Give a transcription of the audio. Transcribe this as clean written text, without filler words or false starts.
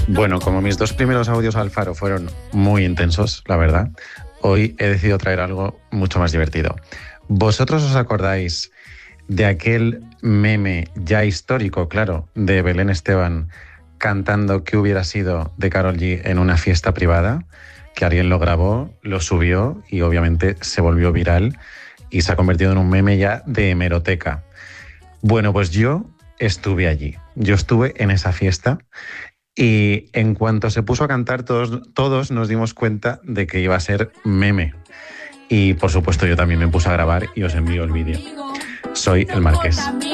Bueno, como mis dos primeros audios al faro fueron muy intensos, la verdad, hoy he decidido traer algo mucho más divertido. ¿Vosotros os acordáis de aquel meme ya histórico, claro, de Belén Esteban cantando "Qué hubiera sido" de Karol G en una fiesta privada? Que alguien lo grabó, lo subió y obviamente se volvió viral y se ha convertido en un meme ya de hemeroteca. Bueno, pues yo estuve allí. Yo estuve en esa fiesta y en cuanto se puso a cantar, todos nos dimos cuenta de que iba a ser meme. Y por supuesto yo también me puse a grabar y os envío el vídeo. Soy el Marqués.